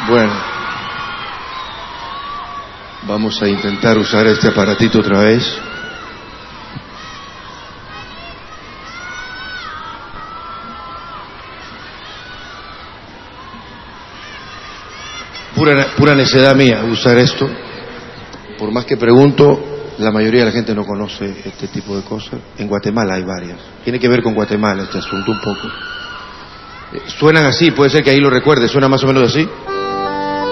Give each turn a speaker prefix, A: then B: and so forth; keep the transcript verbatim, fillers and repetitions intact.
A: Bueno, vamos a intentar usar este aparatito otra vez. Pura, pura necedad mía usar esto. Por más que pregunto, la mayoría de la gente no conoce este tipo de cosas. En Guatemala hay varias. Tiene que ver con Guatemala este asunto un poco. Eh, suenan así, puede ser que ahí lo recuerde, suena más o menos así.